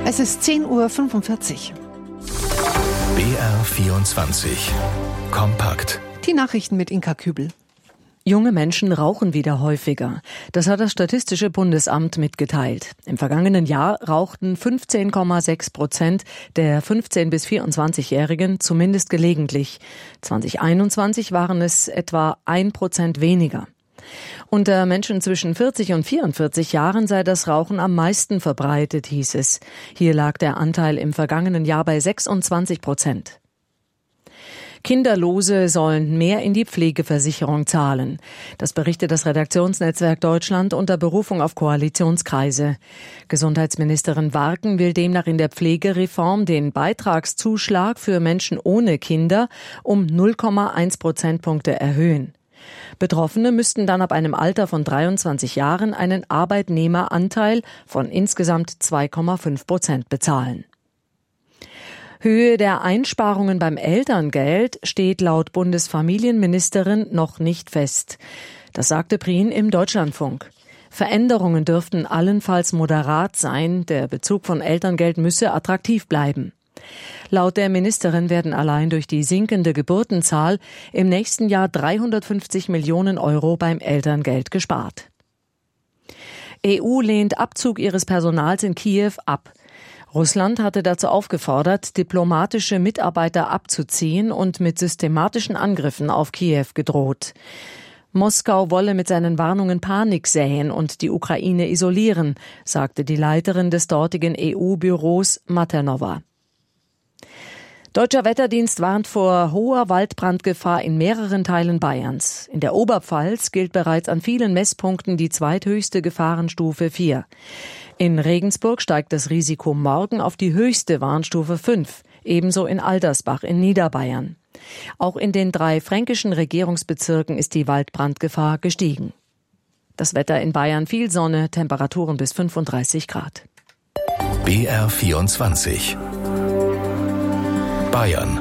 Es ist 10:45 Uhr. BR24 Kompakt. Die Nachrichten mit Inka Kübel. Junge Menschen rauchen wieder häufiger. Das hat das Statistische Bundesamt mitgeteilt. Im vergangenen Jahr rauchten 15,6% der 15- bis 24-Jährigen zumindest gelegentlich. 2021 waren es etwa 1% weniger. Unter Menschen zwischen 40 und 44 Jahren sei das Rauchen am meisten verbreitet, hieß es. Hier lag der Anteil im vergangenen Jahr bei 26%. Kinderlose sollen mehr in die Pflegeversicherung zahlen. Das berichtet das Redaktionsnetzwerk Deutschland unter Berufung auf Koalitionskreise. Gesundheitsministerin Warken will demnach in der Pflegereform den Beitragszuschlag für Menschen ohne Kinder um 0,1 Prozentpunkte erhöhen. Betroffene müssten dann ab einem Alter von 23 Jahren einen Arbeitnehmeranteil von insgesamt 2,5% bezahlen. Höhe der Einsparungen beim Elterngeld steht laut Bundesfamilienministerin noch nicht fest. Das sagte Prien im Deutschlandfunk. Veränderungen dürften allenfalls moderat sein. Der Bezug von Elterngeld müsse attraktiv bleiben. Laut der Ministerin werden allein durch die sinkende Geburtenzahl im nächsten Jahr 350 Millionen Euro beim Elterngeld gespart. EU lehnt Abzug ihres Personals in Kiew ab. Russland hatte dazu aufgefordert, diplomatische Mitarbeiter abzuziehen und mit systematischen Angriffen auf Kiew gedroht. Moskau wolle mit seinen Warnungen Panik säen und die Ukraine isolieren, sagte die Leiterin des dortigen EU-Büros Maternova. Deutscher Wetterdienst warnt vor hoher Waldbrandgefahr in mehreren Teilen Bayerns. In der Oberpfalz gilt bereits an vielen Messpunkten die zweithöchste Gefahrenstufe 4. In Regensburg steigt das Risiko morgen auf die höchste Warnstufe 5, ebenso in Aldersbach in Niederbayern. Auch in den 3 fränkischen Regierungsbezirken ist die Waldbrandgefahr gestiegen. Das Wetter in Bayern: viel Sonne, Temperaturen bis 35 Grad. BR24 Bayern.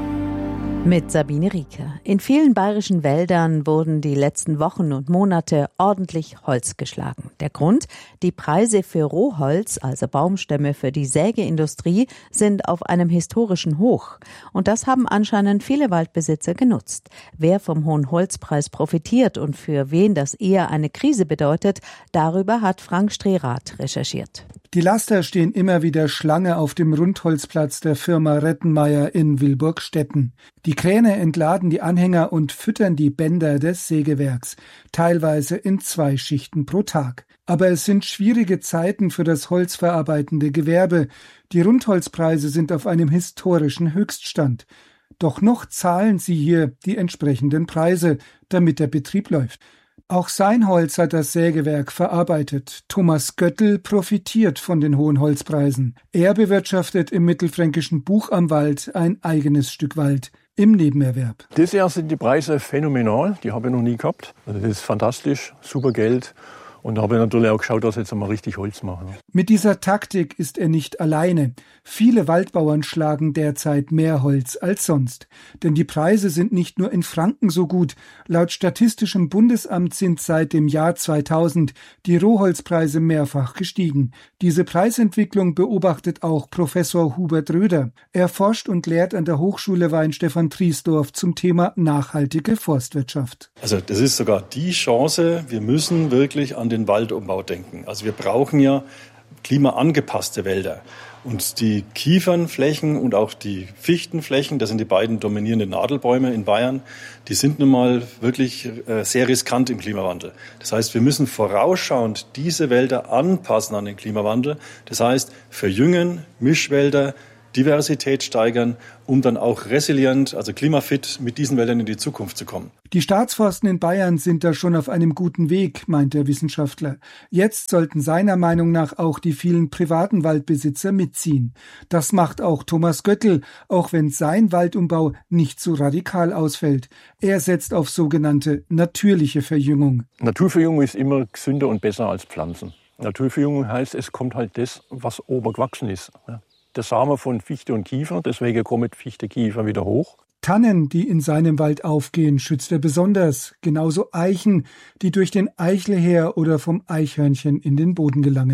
Mit Sabine Rieker. In vielen bayerischen Wäldern wurden die letzten Wochen und Monate ordentlich Holz geschlagen. Der Grund? Die Preise für Rohholz, also Baumstämme für die Sägeindustrie, sind auf einem historischen Hoch. Und das haben anscheinend viele Waldbesitzer genutzt. Wer vom hohen Holzpreis profitiert und für wen das eher eine Krise bedeutet, darüber hat Frank Strehrath recherchiert. Die Laster stehen immer wieder Schlange auf dem Rundholzplatz der Firma Rettenmeier in Wilburgstetten. Die Kräne entladen die Anhänger und füttern die Bänder des Sägewerks, teilweise in 2 Schichten pro Tag. Aber es sind schwierige Zeiten für das holzverarbeitende Gewerbe. Die Rundholzpreise sind auf einem historischen Höchststand. Doch noch zahlen sie hier die entsprechenden Preise, damit der Betrieb läuft. Auch sein Holz hat das Sägewerk verarbeitet. Thomas Göttl profitiert von den hohen Holzpreisen. Er bewirtschaftet im mittelfränkischen Buch am Wald ein eigenes Stück Wald im Nebenerwerb. Dieses Jahr sind die Preise phänomenal, die habe ich noch nie gehabt. Also das ist fantastisch, super Geld. Und da habe ich natürlich auch geschaut, dass ich jetzt einmal richtig Holz mache. Mit dieser Taktik ist er nicht alleine. Viele Waldbauern schlagen derzeit mehr Holz als sonst. Denn die Preise sind nicht nur in Franken so gut. Laut Statistischem Bundesamt sind seit dem Jahr 2000 die Rohholzpreise mehrfach gestiegen. Diese Preisentwicklung beobachtet auch Professor Hubert Röder. Er forscht und lehrt an der Hochschule Weinstefan-Triesdorf zum Thema nachhaltige Forstwirtschaft. Also das ist sogar die Chance, wir müssen wirklich an den Waldumbau denken. Also wir brauchen ja klimaangepasste Wälder. Und die Kiefernflächen und auch die Fichtenflächen, das sind die beiden dominierenden Nadelbäume in Bayern, die sind nun mal wirklich sehr riskant im Klimawandel. Das heißt, wir müssen vorausschauend diese Wälder anpassen an den Klimawandel. Das heißt, verjüngen, Mischwälder, Diversität steigern, um dann auch resilient, also klimafit mit diesen Wäldern in die Zukunft zu kommen. Die Staatsforsten in Bayern sind da schon auf einem guten Weg, meint der Wissenschaftler. Jetzt sollten seiner Meinung nach auch die vielen privaten Waldbesitzer mitziehen. Das macht auch Thomas Göttl, auch wenn sein Waldumbau nicht so radikal ausfällt. Er setzt auf sogenannte natürliche Verjüngung. Naturverjüngung ist immer gesünder und besser als Pflanzen. Naturverjüngung heißt, es kommt halt das, was oben gewachsen ist. Der Samen von Fichte und Kiefer, deswegen kommt Fichte, Kiefer wieder hoch. Tannen, die in seinem Wald aufgehen, schützt er besonders. Genauso Eichen, die durch den Eichleher oder vom Eichhörnchen in den Boden gelangen.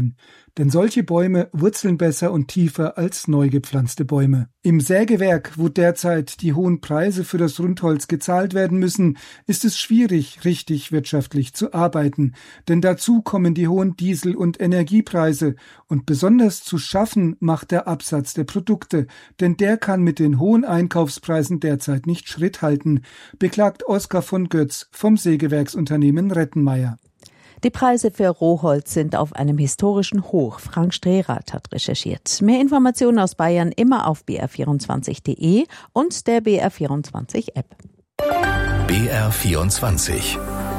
Denn solche Bäume wurzeln besser und tiefer als neu gepflanzte Bäume. Im Sägewerk, wo derzeit die hohen Preise für das Rundholz gezahlt werden müssen, ist es schwierig, richtig wirtschaftlich zu arbeiten. Denn dazu kommen die hohen Diesel- und Energiepreise. Und besonders zu schaffen macht der Absatz der Produkte. Denn der kann mit den hohen Einkaufspreisen derzeit nicht Schritt halten, beklagt Oskar von Götz vom Sägewerksunternehmen Rettenmeier. Die Preise für Rohholz sind auf einem historischen Hoch. Frank Strehrath hat recherchiert. Mehr Informationen aus Bayern immer auf br24.de und der BR24-App. BR24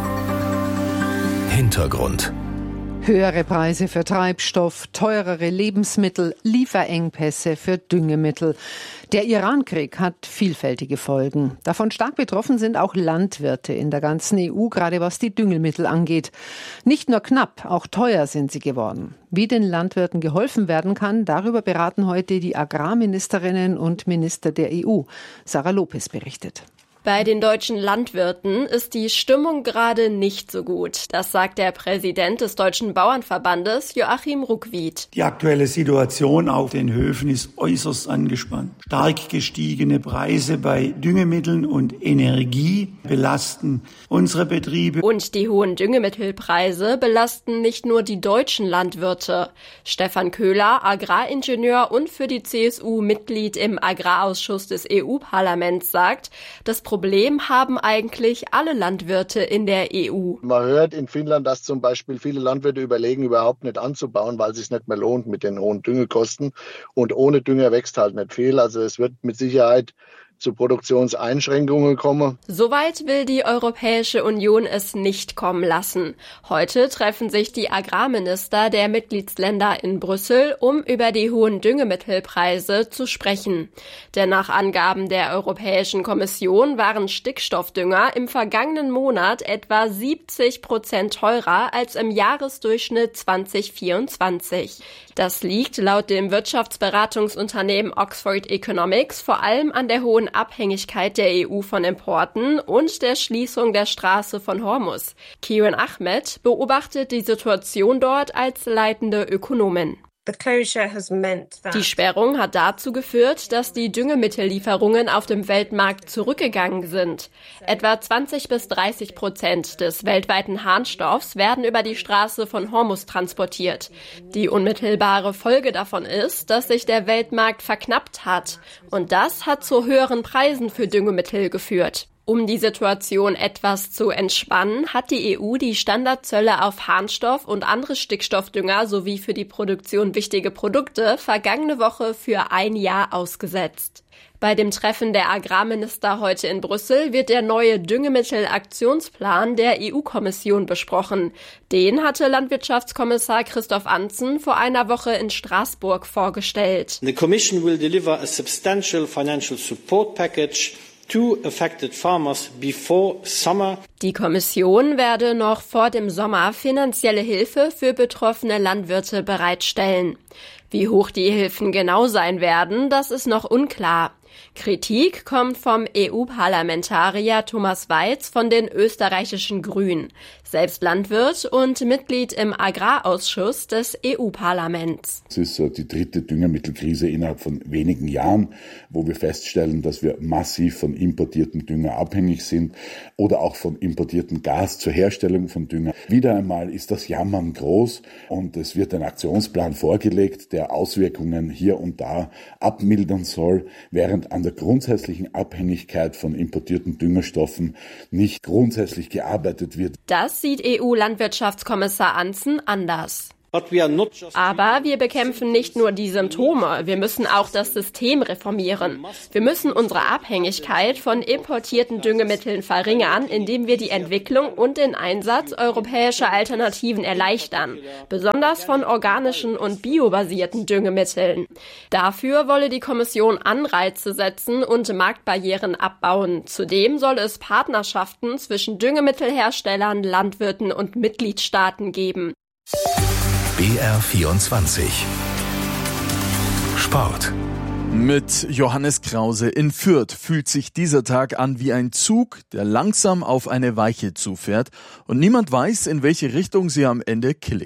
Hintergrund. Höhere Preise für Treibstoff, teurere Lebensmittel, Lieferengpässe für Düngemittel. Der Irankrieg hat vielfältige Folgen. Davon stark betroffen sind auch Landwirte in der ganzen EU, gerade was die Düngemittel angeht. Nicht nur knapp, auch teuer sind sie geworden. Wie den Landwirten geholfen werden kann, darüber beraten heute die Agrarministerinnen und Minister der EU. Sarah Lopez berichtet. Bei den deutschen Landwirten ist die Stimmung gerade nicht so gut. Das sagt der Präsident des Deutschen Bauernverbandes, Joachim Ruckwied. Die aktuelle Situation auf den Höfen ist äußerst angespannt. Stark gestiegene Preise bei Düngemitteln und Energie belasten unsere Betriebe. Und die hohen Düngemittelpreise belasten nicht nur die deutschen Landwirte. Stefan Köhler, Agraringenieur und für die CSU Mitglied im Agrarausschuss des EU-Parlaments, sagt, das Problem haben eigentlich alle Landwirte in der EU. Man hört in Finnland, dass zum Beispiel viele Landwirte überlegen, überhaupt nicht anzubauen, weil es sich nicht mehr lohnt mit den hohen Düngekosten. Und ohne Dünger wächst halt nicht viel. Also es wird mit Sicherheit zu Produktionseinschränkungen kommen. Soweit will die Europäische Union es nicht kommen lassen. Heute treffen sich die Agrarminister der Mitgliedsländer in Brüssel, um über die hohen Düngemittelpreise zu sprechen. Denn nach Angaben der Europäischen Kommission waren Stickstoffdünger im vergangenen Monat etwa 70% teurer als im Jahresdurchschnitt 2024. Das liegt laut dem Wirtschaftsberatungsunternehmen Oxford Economics vor allem an der hohen Abhängigkeit der EU von Importen und der Schließung der Straße von Hormuz. Kiran Ahmed beobachtet die Situation dort als leitende Ökonomin. Die Sperrung hat dazu geführt, dass die Düngemittellieferungen auf dem Weltmarkt zurückgegangen sind. Etwa 20-30% des weltweiten Harnstoffs werden über die Straße von Hormuz transportiert. Die unmittelbare Folge davon ist, dass sich der Weltmarkt verknappt hat. Und das hat zu höheren Preisen für Düngemittel geführt. Um die Situation etwas zu entspannen, hat die EU die Standardzölle auf Harnstoff und andere Stickstoffdünger sowie für die Produktion wichtige Produkte vergangene Woche für ein Jahr ausgesetzt. Bei dem Treffen der Agrarminister heute in Brüssel wird der neue Düngemittelaktionsplan der EU-Kommission besprochen. Den hatte Landwirtschaftskommissar Christoph Antzen vor einer Woche in Straßburg vorgestellt. The Commission will deliver a substantial financial support package to affected farmers before summer. Die Kommission werde noch vor dem Sommer finanzielle Hilfe für betroffene Landwirte bereitstellen. Wie hoch die Hilfen genau sein werden, das ist noch unklar. Kritik kommt vom EU-Parlamentarier Thomas Weiz von den österreichischen Grünen, selbst Landwirt und Mitglied im Agrarausschuss des EU-Parlaments. Es ist die dritte Düngemittelkrise innerhalb von wenigen Jahren, wo wir feststellen, dass wir massiv von importiertem Dünger abhängig sind oder auch von importiertem Gas zur Herstellung von Dünger. Wieder einmal ist das Jammern groß und es wird ein Aktionsplan vorgelegt, der Auswirkungen hier und da abmildern soll, während an der grundsätzlichen Abhängigkeit von importierten Düngerstoffen nicht grundsätzlich gearbeitet wird. Das sieht EU-Landwirtschaftskommissar Antzen anders. Aber wir bekämpfen nicht nur die Symptome, wir müssen auch das System reformieren. Wir müssen unsere Abhängigkeit von importierten Düngemitteln verringern, indem wir die Entwicklung und den Einsatz europäischer Alternativen erleichtern, besonders von organischen und biobasierten Düngemitteln. Dafür wolle die Kommission Anreize setzen und Marktbarrieren abbauen. Zudem soll es Partnerschaften zwischen Düngemittelherstellern, Landwirten und Mitgliedstaaten geben. BR24 Sport. Mit Johannes Krause in Fürth fühlt sich dieser Tag an wie ein Zug, der langsam auf eine Weiche zufährt und niemand weiß, in welche Richtung sie am Ende klickt.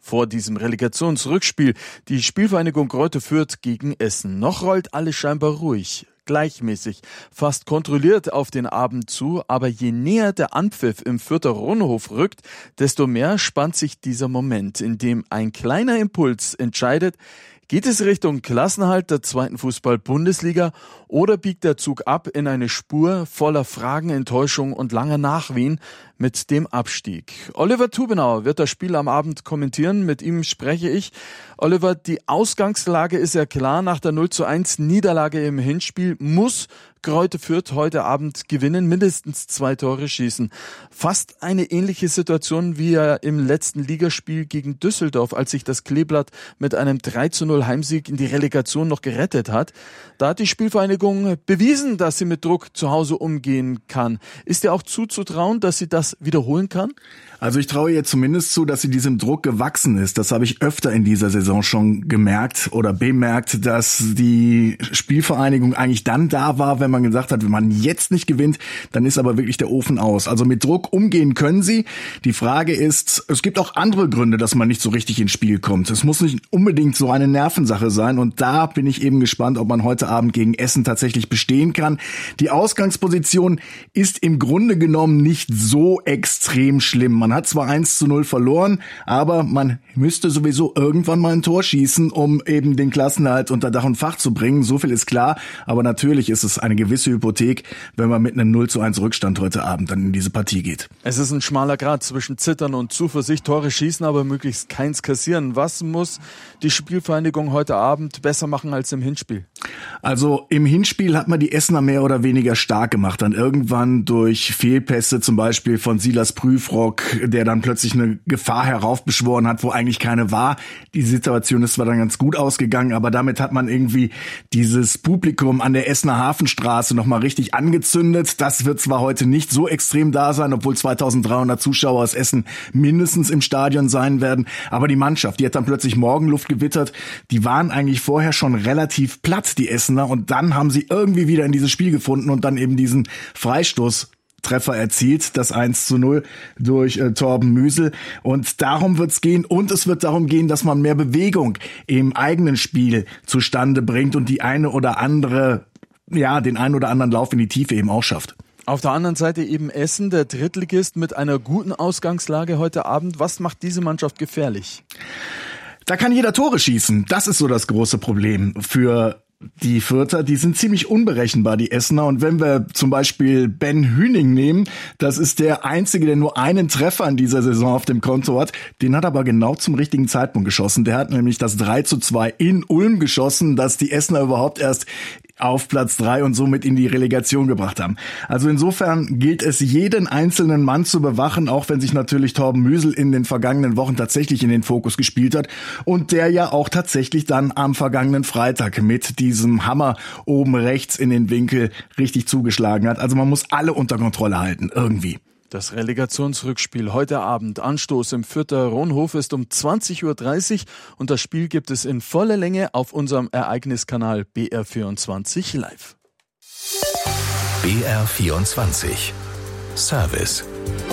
vor diesem Relegationsrückspiel. Die Spielvereinigung Greuther Fürth gegen Essen. Noch rollt alles scheinbar ruhig, gleichmäßig, fast kontrolliert auf den Abend zu. Aber je näher der Anpfiff im Fürther Ronhof rückt, desto mehr spannt sich dieser Moment, in dem ein kleiner Impuls entscheidet, geht es Richtung Klassenerhalt der 2. Fußball-Bundesliga oder biegt der Zug ab in eine Spur voller Fragen, Enttäuschung und langer Nachwehen mit dem Abstieg? Oliver Tubenauer wird das Spiel am Abend kommentieren. Mit ihm spreche ich. Oliver, die Ausgangslage ist ja klar. Nach der 0:1 Niederlage im Hinspiel muss Greuther Fürth heute Abend gewinnen, mindestens 2 Tore schießen. Fast eine ähnliche Situation wie im letzten Ligaspiel gegen Düsseldorf, als sich das Kleeblatt mit einem 3:0 Heimsieg in die Relegation noch gerettet hat. Da hat die Spielvereinigung bewiesen, dass sie mit Druck zu Hause umgehen kann. Ist ihr auch zuzutrauen, dass sie das wiederholen kann? Also ich traue ihr zumindest zu, dass sie diesem Druck gewachsen ist. Das habe ich öfter in dieser Saison schon gemerkt oder bemerkt, dass die Spielvereinigung eigentlich dann da war, wenn man gesagt hat, wenn man jetzt nicht gewinnt, dann ist aber wirklich der Ofen aus. Also mit Druck umgehen können sie. Die Frage ist, es gibt auch andere Gründe, dass man nicht so richtig ins Spiel kommt. Es muss nicht unbedingt so eine Nervensache sein und da bin ich eben gespannt, ob man heute Abend gegen Essen tatsächlich bestehen kann. Die Ausgangsposition ist im Grunde genommen nicht so extrem schlimm. Man hat zwar 1:0 verloren, aber man müsste sowieso irgendwann mal ein Tor schießen, um eben den Klassenerhalt unter Dach und Fach zu bringen. So viel ist klar, aber natürlich ist es eine gewisse Hypothek, wenn man mit einem 0:1 Rückstand heute Abend dann in diese Partie geht. Es ist ein schmaler Grat zwischen Zittern und Zuversicht. Tore schießen, aber möglichst keins kassieren. Was muss die Spielvereinigung heute Abend besser machen als im Hinspiel? Also im Hinspiel hat man die Essener mehr oder weniger stark gemacht. Dann irgendwann durch Fehlpässe, zum Beispiel von Silas Prüfrock, der dann plötzlich eine Gefahr heraufbeschworen hat, wo eigentlich keine war. Die Situation ist zwar dann ganz gut ausgegangen, aber damit hat man irgendwie dieses Publikum an der Essener Hafenstraße nochmal richtig angezündet. Das wird zwar heute nicht so extrem da sein, obwohl 2300 Zuschauer aus Essen mindestens im Stadion sein werden. Aber die Mannschaft, die hat dann plötzlich Morgenluft gewittert. Die waren eigentlich vorher schon relativ platt, die Essener. Und dann haben sie irgendwie wieder in dieses Spiel gefunden und dann eben diesen Freistoßtreffer erzielt, das 1:0 durch Torben Müsel. Und darum wird's gehen. Und es wird darum gehen, dass man mehr Bewegung im eigenen Spiel zustande bringt und den einen oder anderen Lauf in die Tiefe eben auch schafft. Auf der anderen Seite eben Essen, der Drittligist mit einer guten Ausgangslage heute Abend. Was macht diese Mannschaft gefährlich? Da kann jeder Tore schießen. Das ist so das große Problem für die Fürther. Die sind ziemlich unberechenbar, die Essener. Und wenn wir zum Beispiel Ben Hüning nehmen, das ist der Einzige, der nur einen Treffer in dieser Saison auf dem Konto hat. Den hat er aber genau zum richtigen Zeitpunkt geschossen. Der hat nämlich das 3:2 in Ulm geschossen, dass die Essener überhaupt erst auf Platz 3 und somit in die Relegation gebracht haben. Also insofern gilt es, jeden einzelnen Mann zu bewachen, auch wenn sich natürlich Torben Müsel in den vergangenen Wochen tatsächlich in den Fokus gespielt hat und der ja auch tatsächlich dann am vergangenen Freitag mit diesem Hammer oben rechts in den Winkel richtig zugeschlagen hat. Also man muss alle unter Kontrolle halten, irgendwie. Das Relegationsrückspiel heute Abend. Anstoß im Fürther Ronhof ist um 20:30 Uhr und das Spiel gibt es in voller Länge auf unserem Ereigniskanal BR24 Live. BR24 Service.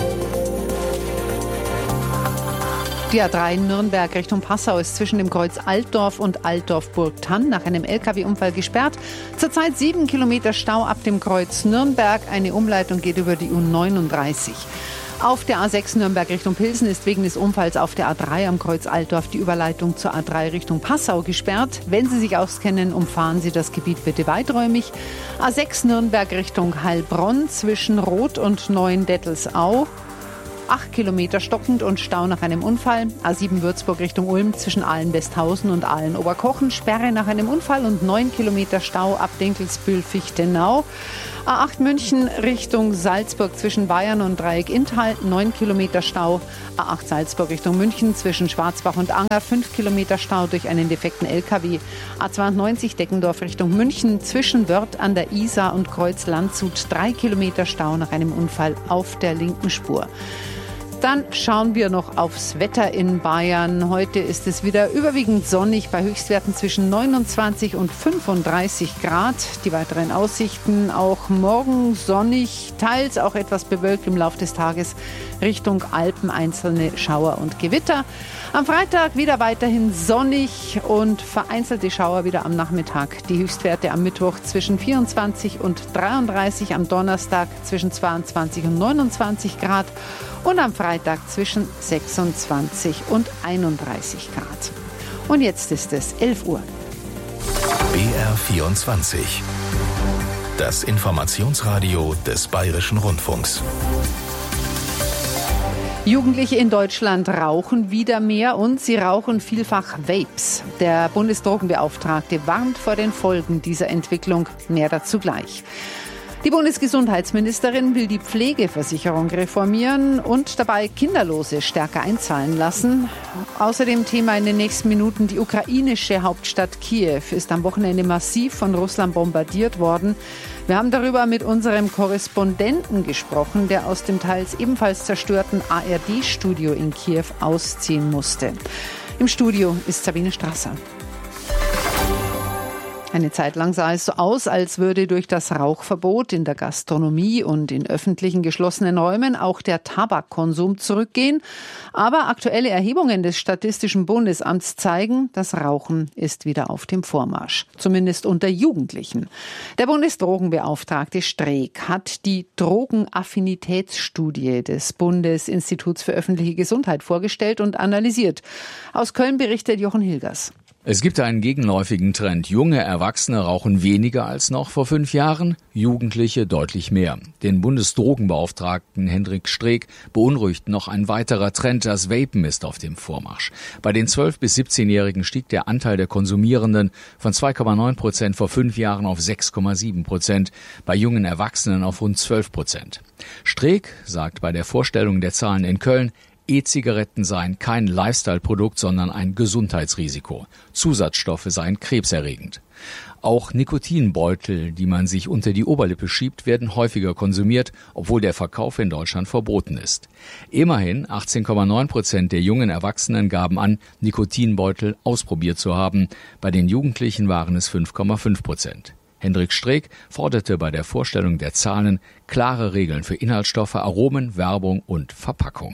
Die A3 Nürnberg Richtung Passau ist zwischen dem Kreuz Altdorf und Altdorf-Burgthann nach einem LKW-Unfall gesperrt. Zurzeit 7 Kilometer Stau ab dem Kreuz Nürnberg. Eine Umleitung geht über die U39. Auf der A6 Nürnberg Richtung Pilsen ist wegen des Unfalls auf der A3 am Kreuz Altdorf die Überleitung zur A3 Richtung Passau gesperrt. Wenn Sie sich auskennen, umfahren Sie das Gebiet bitte weiträumig. A6 Nürnberg Richtung Heilbronn zwischen Roth und Neuendettelsau. 8 Kilometer stockend und Stau nach einem Unfall. A7 Würzburg Richtung Ulm zwischen Aalen-Westhausen und Aalen-Oberkochen. Sperre nach einem Unfall und 9 Kilometer Stau ab Dinkelsbühl-Fichtenau. A8 München Richtung Salzburg zwischen Bayern und Dreieck Inntal. 9 Kilometer Stau. A8 Salzburg Richtung München zwischen Schwarzbach und Anger. 5 Kilometer Stau durch einen defekten LKW. A92 Deckendorf Richtung München zwischen Wörth an der Isar und Kreuz Landshut. 3 Kilometer Stau nach einem Unfall auf der linken Spur. Dann schauen wir noch aufs Wetter in Bayern. Heute ist es wieder überwiegend sonnig bei Höchstwerten zwischen 29 und 35 Grad. Die weiteren Aussichten auch morgen sonnig, teils auch etwas bewölkt im Laufe des Tages Richtung Alpen, einzelne Schauer und Gewitter. Am Freitag wieder weiterhin sonnig und vereinzelte Schauer wieder am Nachmittag. Die Höchstwerte am Mittwoch zwischen 24 und 33, am Donnerstag zwischen 22 und 29 Grad und am Freitag zwischen 26 und 31 Grad. Und jetzt ist es 11 Uhr. BR24. Das Informationsradio des Bayerischen Rundfunks. Jugendliche in Deutschland rauchen wieder mehr und sie rauchen vielfach Vapes. Der Bundesdrogenbeauftragte warnt vor den Folgen dieser Entwicklung. Mehr dazu gleich. Die Bundesgesundheitsministerin will die Pflegeversicherung reformieren und dabei Kinderlose stärker einzahlen lassen. Außerdem Thema in den nächsten Minuten: Die ukrainische Hauptstadt Kiew ist am Wochenende massiv von Russland bombardiert worden. Wir haben darüber mit unserem Korrespondenten gesprochen, der aus dem teils ebenfalls zerstörten ARD-Studio in Kiew ausziehen musste. Im Studio ist Sabine Strasser. Eine Zeit lang sah es so aus, als würde durch das Rauchverbot in der Gastronomie und in öffentlichen geschlossenen Räumen auch der Tabakkonsum zurückgehen. Aber aktuelle Erhebungen des Statistischen Bundesamts zeigen, das Rauchen ist wieder auf dem Vormarsch. Zumindest unter Jugendlichen. Der Bundesdrogenbeauftragte Streeck hat die Drogenaffinitätsstudie des Bundesinstituts für öffentliche Gesundheit vorgestellt und analysiert. Aus Köln berichtet Jochen Hilgers. Es gibt einen gegenläufigen Trend. Junge Erwachsene rauchen weniger als noch vor 5 Jahren, Jugendliche deutlich mehr. Den Bundesdrogenbeauftragten Hendrik Streeck beunruhigt noch ein weiterer Trend. Das Vapen ist auf dem Vormarsch. Bei den 12- bis 17-Jährigen stieg der Anteil der Konsumierenden von 2,9% vor 5 Jahren auf 6,7%, bei jungen Erwachsenen auf rund 12%. Streeck sagt bei der Vorstellung der Zahlen in Köln, E-Zigaretten seien kein Lifestyle-Produkt, sondern ein Gesundheitsrisiko. Zusatzstoffe seien krebserregend. Auch Nikotinbeutel, die man sich unter die Oberlippe schiebt, werden häufiger konsumiert, obwohl der Verkauf in Deutschland verboten ist. Immerhin 18,9% der jungen Erwachsenen gaben an, Nikotinbeutel ausprobiert zu haben. Bei den Jugendlichen waren es 5,5%. Hendrik Streeck forderte bei der Vorstellung der Zahlen klare Regeln für Inhaltsstoffe, Aromen, Werbung und Verpackung.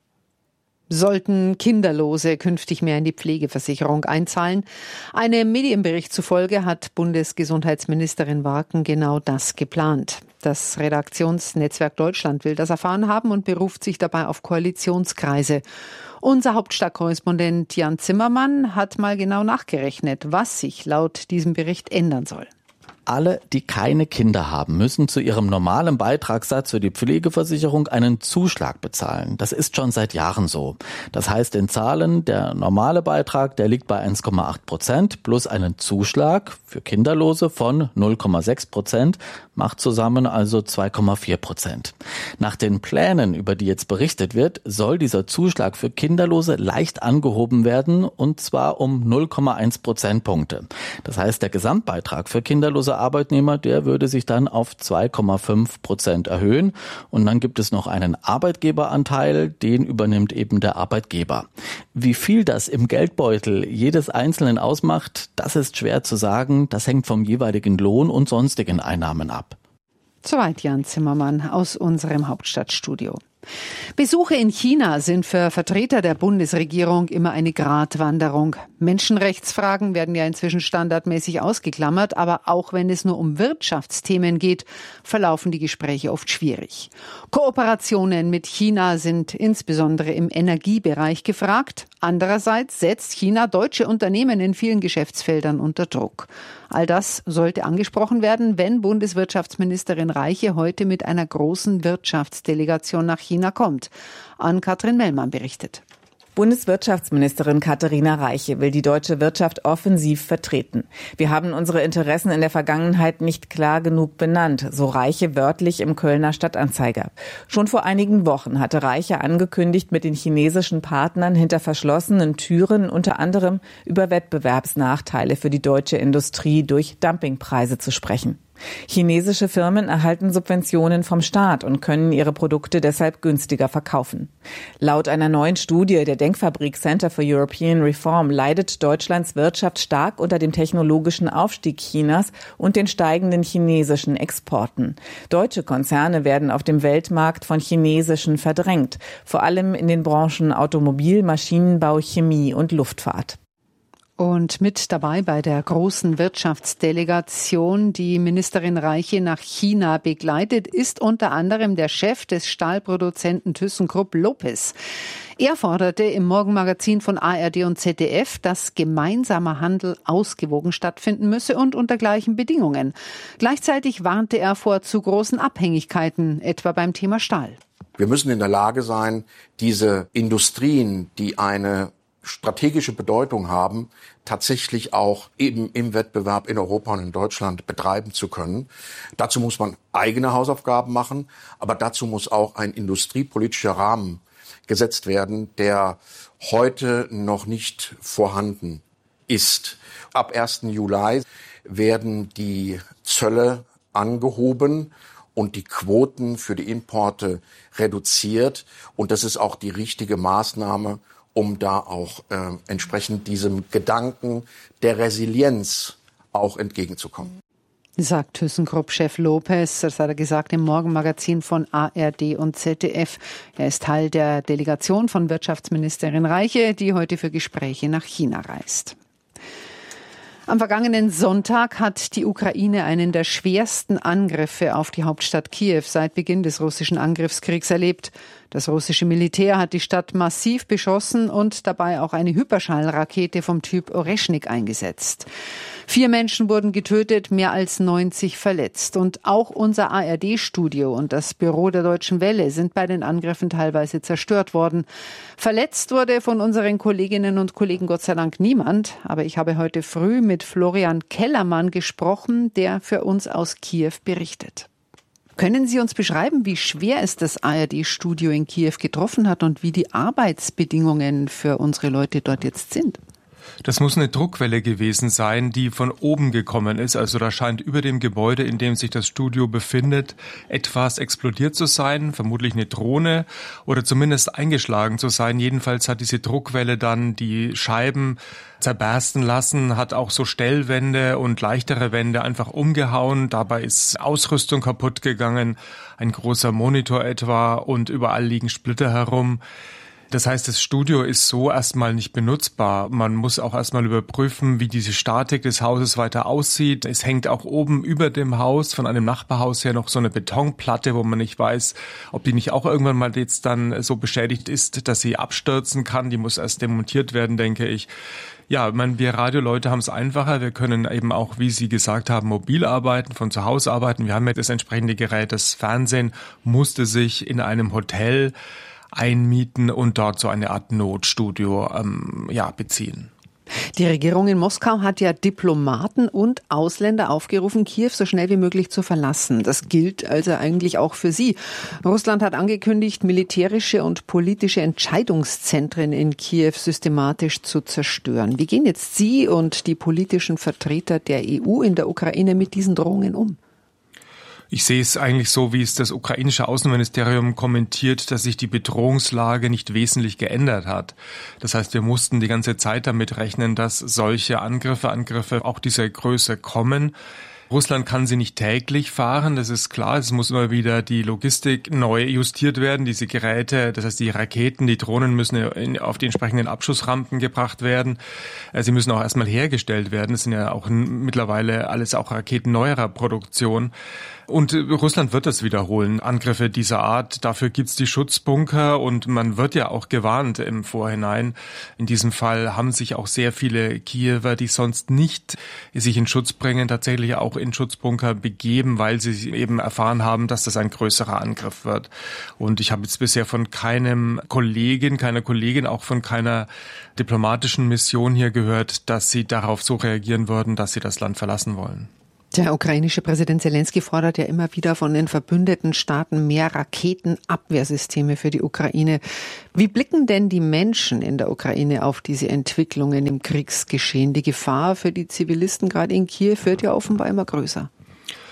Sollten Kinderlose künftig mehr in die Pflegeversicherung einzahlen? Einem Medienbericht zufolge hat Bundesgesundheitsministerin Warken genau das geplant. Das Redaktionsnetzwerk Deutschland will das erfahren haben und beruft sich dabei auf Koalitionskreise. Unser Hauptstadtkorrespondent Jan Zimmermann hat mal genau nachgerechnet, was sich laut diesem Bericht ändern soll. Alle, die keine Kinder haben, müssen zu ihrem normalen Beitragssatz für die Pflegeversicherung einen Zuschlag bezahlen. Das ist schon seit Jahren so. Das heißt in Zahlen, der normale Beitrag, der liegt bei 1,8% plus einen Zuschlag für Kinderlose von 0,6%, macht zusammen also 2,4%. Nach den Plänen, über die jetzt berichtet wird, soll dieser Zuschlag für Kinderlose leicht angehoben werden, und zwar um 0,1 Prozentpunkte. Das heißt, der Gesamtbeitrag für kinderlose Arbeitnehmer, der würde sich dann auf 2,5% erhöhen. Und dann gibt es noch einen Arbeitgeberanteil, den übernimmt eben der Arbeitgeber. Wie viel das im Geldbeutel jedes Einzelnen ausmacht, das ist schwer zu sagen. Das hängt vom jeweiligen Lohn und sonstigen Einnahmen ab. Soweit Jan Zimmermann aus unserem Hauptstadtstudio. Besuche in China sind für Vertreter der Bundesregierung immer eine Gratwanderung. Menschenrechtsfragen werden ja inzwischen standardmäßig ausgeklammert, aber auch wenn es nur um Wirtschaftsthemen geht, verlaufen die Gespräche oft schwierig. Kooperationen mit China sind insbesondere im Energiebereich gefragt. Andererseits setzt China deutsche Unternehmen in vielen Geschäftsfeldern unter Druck. All das sollte angesprochen werden, wenn Bundeswirtschaftsministerin Reiche heute mit einer großen Wirtschaftsdelegation nach China kommt. Ann-Kathrin Mellmann berichtet. Bundeswirtschaftsministerin Katharina Reiche will die deutsche Wirtschaft offensiv vertreten. Wir haben unsere Interessen in der Vergangenheit nicht klar genug benannt, so Reiche wörtlich im Kölner Stadtanzeiger. Schon vor einigen Wochen hatte Reiche angekündigt, mit den chinesischen Partnern hinter verschlossenen Türen unter anderem über Wettbewerbsnachteile für die deutsche Industrie durch Dumpingpreise zu sprechen. Chinesische Firmen erhalten Subventionen vom Staat und können ihre Produkte deshalb günstiger verkaufen. Laut einer neuen Studie der Denkfabrik Center for European Reform leidet Deutschlands Wirtschaft stark unter dem technologischen Aufstieg Chinas und den steigenden chinesischen Exporten. Deutsche Konzerne werden auf dem Weltmarkt von chinesischen verdrängt, vor allem in den Branchen Automobil, Maschinenbau, Chemie und Luftfahrt. Und mit dabei bei der großen Wirtschaftsdelegation, die Ministerin Reiche nach China begleitet, ist unter anderem der Chef des Stahlproduzenten ThyssenKrupp Lopez. Er forderte im Morgenmagazin von ARD und ZDF, dass gemeinsamer Handel ausgewogen stattfinden müsse und unter gleichen Bedingungen. Gleichzeitig warnte er vor zu großen Abhängigkeiten, etwa beim Thema Stahl. Wir müssen in der Lage sein, diese Industrien, die eine strategische Bedeutung haben, tatsächlich auch eben im Wettbewerb in Europa und in Deutschland betreiben zu können. Dazu muss man eigene Hausaufgaben machen, aber dazu muss auch ein industriepolitischer Rahmen gesetzt werden, der heute noch nicht vorhanden ist. Ab 1. Juli werden die Zölle angehoben und die Quoten für die Importe reduziert. Und das ist auch die richtige Maßnahme, um da auch entsprechend diesem Gedanken der Resilienz auch entgegenzukommen. Sagt ThyssenKrupp-Chef Lopez, das hat er gesagt im Morgenmagazin von ARD und ZDF. Er ist Teil der Delegation von Wirtschaftsministerin Reiche, die heute für Gespräche nach China reist. Am vergangenen Sonntag hat die Ukraine einen der schwersten Angriffe auf die Hauptstadt Kiew seit Beginn des russischen Angriffskriegs erlebt. Das russische Militär hat die Stadt massiv beschossen und dabei auch eine Hyperschallrakete vom Typ Oreschnik eingesetzt. 4 Menschen wurden getötet, mehr als 90 verletzt. Und auch unser ARD-Studio und das Büro der Deutschen Welle sind bei den Angriffen teilweise zerstört worden. Verletzt wurde von unseren Kolleginnen und Kollegen Gott sei Dank niemand. Aber ich habe heute früh mit Florian Kellermann gesprochen, der für uns aus Kiew berichtet. Können Sie uns beschreiben, wie schwer es das ARD-Studio in Kiew getroffen hat und wie die Arbeitsbedingungen für unsere Leute dort jetzt sind? Das muss eine Druckwelle gewesen sein, die von oben gekommen ist. Also da scheint über dem Gebäude, in dem sich das Studio befindet, etwas explodiert zu sein, vermutlich eine Drohne oder zumindest eingeschlagen zu sein. Jedenfalls hat diese Druckwelle dann die Scheiben zerbersten lassen, hat auch so Stellwände und leichtere Wände einfach umgehauen. Dabei ist Ausrüstung kaputt gegangen, ein großer Monitor etwa, und überall liegen Splitter herum. Das heißt, das Studio ist so erstmal nicht benutzbar. Man muss auch erstmal überprüfen, wie diese Statik des Hauses weiter aussieht. Es hängt auch oben über dem Haus von einem Nachbarhaus her noch so eine Betonplatte, wo man nicht weiß, ob die nicht auch irgendwann mal jetzt dann so beschädigt ist, dass sie abstürzen kann. Die muss erst demontiert werden, denke ich. Ja, wir Radioleute haben es einfacher. Wir können eben auch, wie Sie gesagt haben, mobil arbeiten, von zu Hause arbeiten. Wir haben ja das entsprechende Gerät. Das Fernsehen musste sich in einem Hotel einmieten und dort so eine Art Notstudio beziehen. Die Regierung in Moskau hat ja Diplomaten und Ausländer aufgerufen, Kiew so schnell wie möglich zu verlassen. Das gilt also eigentlich auch für Sie. Russland hat angekündigt, militärische und politische Entscheidungszentren in Kiew systematisch zu zerstören. Wie gehen jetzt Sie und die politischen Vertreter der EU in der Ukraine mit diesen Drohungen um? Ich sehe es eigentlich so, wie es das ukrainische Außenministerium kommentiert, dass sich die Bedrohungslage nicht wesentlich geändert hat. Das heißt, wir mussten die ganze Zeit damit rechnen, dass solche Angriffe auch dieser Größe kommen. Russland kann sie nicht täglich fahren, das ist klar. Es muss immer wieder die Logistik neu justiert werden. Diese Geräte, das heißt die Raketen, die Drohnen müssen auf die entsprechenden Abschussrampen gebracht werden. Sie müssen auch erstmal hergestellt werden. Es sind ja auch mittlerweile alles auch Raketen neuerer Produktion. Und Russland wird das wiederholen, Angriffe dieser Art. Dafür gibt's die Schutzbunker und man wird ja auch gewarnt im Vorhinein. In diesem Fall haben sich auch sehr viele Kiewer, die sonst nicht sich in Schutz bringen, tatsächlich auch in Schutzbunker begeben, weil sie eben erfahren haben, dass das ein größerer Angriff wird. Und ich habe jetzt bisher von keiner Kollegin, auch von keiner diplomatischen Mission hier gehört, dass sie darauf so reagieren würden, dass sie das Land verlassen wollen. Der ukrainische Präsident Zelensky fordert ja immer wieder von den verbündeten Staaten mehr Raketenabwehrsysteme für die Ukraine. Wie blicken denn die Menschen in der Ukraine auf diese Entwicklungen im Kriegsgeschehen? Die Gefahr für die Zivilisten gerade in Kiew wird ja offenbar immer größer.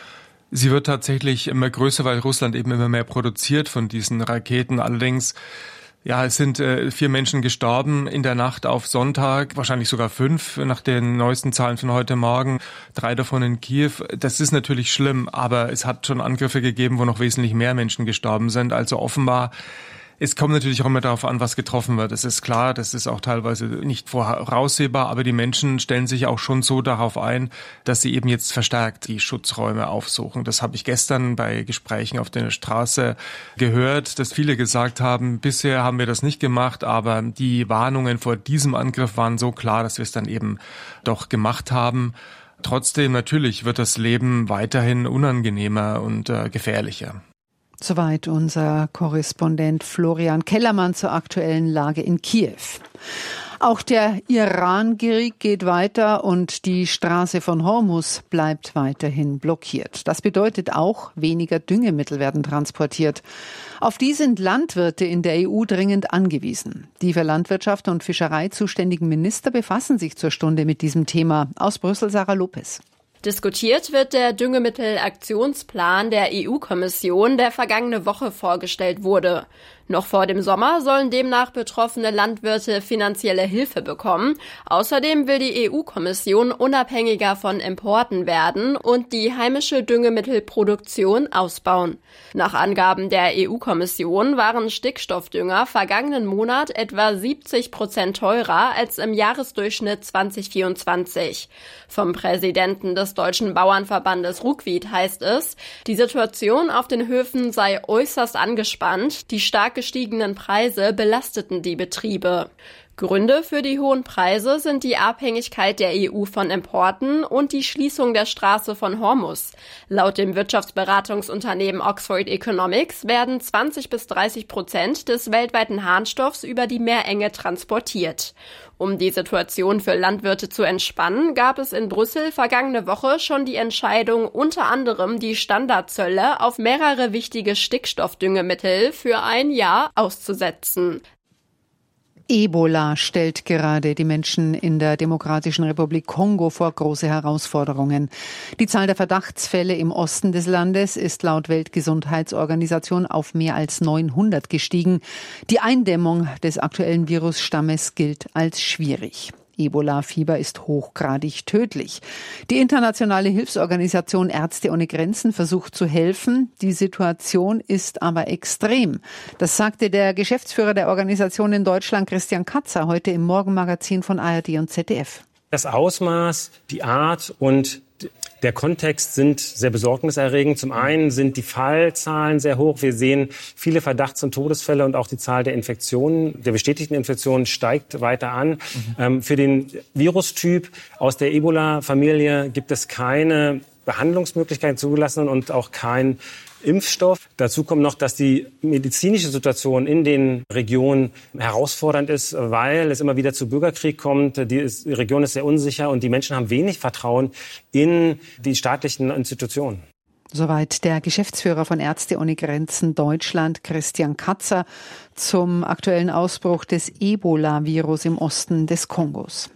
Sie wird tatsächlich immer größer, weil Russland eben immer mehr produziert von diesen Raketen. Allerdings, ja, es sind 4 Menschen gestorben in der Nacht auf Sonntag, wahrscheinlich sogar 5 nach den neuesten Zahlen von heute Morgen, 3 davon in Kiew. Das ist natürlich schlimm, aber es hat schon Angriffe gegeben, wo noch wesentlich mehr Menschen gestorben sind. Also offenbar, es kommt natürlich auch immer darauf an, was getroffen wird. Es ist klar, das ist auch teilweise nicht voraussehbar, aber die Menschen stellen sich auch schon so darauf ein, dass sie eben jetzt verstärkt die Schutzräume aufsuchen. Das habe ich gestern bei Gesprächen auf der Straße gehört, dass viele gesagt haben, bisher haben wir das nicht gemacht, aber die Warnungen vor diesem Angriff waren so klar, dass wir es dann eben doch gemacht haben. Trotzdem, natürlich wird das Leben weiterhin unangenehmer und gefährlicher. Soweit unser Korrespondent Florian Kellermann zur aktuellen Lage in Kiew. Auch der Iran-Krieg geht weiter und die Straße von Hormuz bleibt weiterhin blockiert. Das bedeutet auch, weniger Düngemittel werden transportiert. Auf die sind Landwirte in der EU dringend angewiesen. Die für Landwirtschaft und Fischerei zuständigen Minister befassen sich zur Stunde mit diesem Thema. Aus Brüssel Sarah Lopez. Diskutiert wird der Düngemittelaktionsplan der EU-Kommission, der vergangene Woche vorgestellt wurde. Noch vor dem Sommer sollen demnach betroffene Landwirte finanzielle Hilfe bekommen. Außerdem will die EU-Kommission unabhängiger von Importen werden und die heimische Düngemittelproduktion ausbauen. Nach Angaben der EU-Kommission waren Stickstoffdünger vergangenen Monat etwa 70% teurer als im Jahresdurchschnitt 2024. Vom Präsidenten des Deutschen Bauernverbandes Ruckwied heißt es, die Situation auf den Höfen sei äußerst angespannt, die stark gestiegenen Preise belasteten die Betriebe. Gründe für die hohen Preise sind die Abhängigkeit der EU von Importen und die Schließung der Straße von Hormuz. Laut dem Wirtschaftsberatungsunternehmen Oxford Economics werden 20-30% des weltweiten Harnstoffs über die Meerenge transportiert. Um die Situation für Landwirte zu entspannen, gab es in Brüssel vergangene Woche schon die Entscheidung, unter anderem die Standardzölle auf mehrere wichtige Stickstoffdüngemittel für ein Jahr auszusetzen. Ebola stellt gerade die Menschen in der Demokratischen Republik Kongo vor große Herausforderungen. Die Zahl der Verdachtsfälle im Osten des Landes ist laut Weltgesundheitsorganisation auf mehr als 900 gestiegen. Die Eindämmung des aktuellen Virusstammes gilt als schwierig. Ebola-Fieber ist hochgradig tödlich. Die internationale Hilfsorganisation Ärzte ohne Grenzen versucht zu helfen. Die Situation ist aber extrem. Das sagte der Geschäftsführer der Organisation in Deutschland, Christian Katzer, heute im Morgenmagazin von ARD und ZDF. Das Ausmaß, die Art und der Kontext sind sehr besorgniserregend. Zum einen sind die Fallzahlen sehr hoch. Wir sehen viele Verdachts- und Todesfälle und auch die Zahl der Infektionen, der bestätigten Infektionen steigt weiter an. Für den Virustyp aus der Ebola-Familie gibt es keine Behandlungsmöglichkeiten zugelassen und auch kein Impfstoff. Dazu kommt noch, dass die medizinische Situation in den Regionen herausfordernd ist, weil es immer wieder zu Bürgerkrieg kommt. Die Region ist sehr unsicher und die Menschen haben wenig Vertrauen in die staatlichen Institutionen. Soweit der Geschäftsführer von Ärzte ohne Grenzen Deutschland, Christian Katzer, zum aktuellen Ausbruch des Ebola-Virus im Osten des Kongos.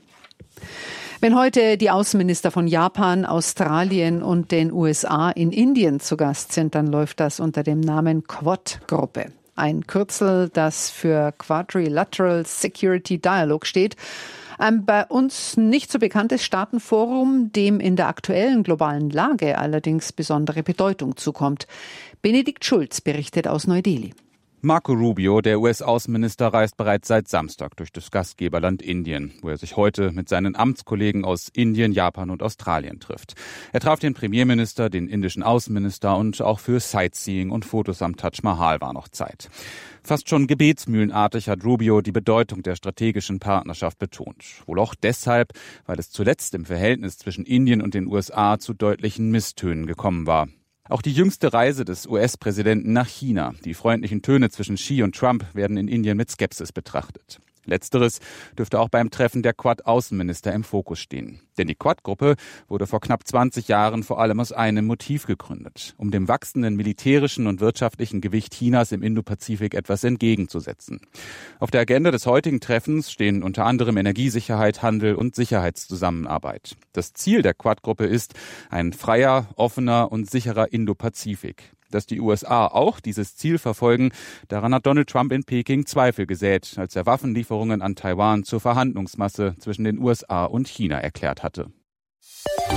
Wenn heute die Außenminister von Japan, Australien und den USA in Indien zu Gast sind, dann läuft das unter dem Namen Quad-Gruppe. Ein Kürzel, das für Quadrilateral Security Dialogue steht. Ein bei uns nicht so bekanntes Staatenforum, dem in der aktuellen globalen Lage allerdings besondere Bedeutung zukommt. Benedikt Schulz berichtet aus Neu-Delhi. Marco Rubio, der US-Außenminister, reist bereits seit Samstag durch das Gastgeberland Indien, wo er sich heute mit seinen Amtskollegen aus Indien, Japan und Australien trifft. Er traf den Premierminister, den indischen Außenminister und auch für Sightseeing und Fotos am Taj Mahal war noch Zeit. Fast schon gebetsmühlenartig hat Rubio die Bedeutung der strategischen Partnerschaft betont. Wohl auch deshalb, weil es zuletzt im Verhältnis zwischen Indien und den USA zu deutlichen Misstönen gekommen war. Auch die jüngste Reise des US-Präsidenten nach China. Die freundlichen Töne zwischen Xi und Trump werden in Indien mit Skepsis betrachtet. Letzteres dürfte auch beim Treffen der Quad-Außenminister im Fokus stehen. Denn die Quad-Gruppe wurde vor knapp 20 Jahren vor allem aus einem Motiv gegründet, um dem wachsenden militärischen und wirtschaftlichen Gewicht Chinas im Indopazifik etwas entgegenzusetzen. Auf der Agenda des heutigen Treffens stehen unter anderem Energiesicherheit, Handel und Sicherheitszusammenarbeit. Das Ziel der Quad-Gruppe ist ein freier, offener und sicherer Indopazifik. Dass die USA auch dieses Ziel verfolgen, daran hat Donald Trump in Peking Zweifel gesät, als er Waffenlieferungen an Taiwan zur Verhandlungsmasse zwischen den USA und China erklärt hatte.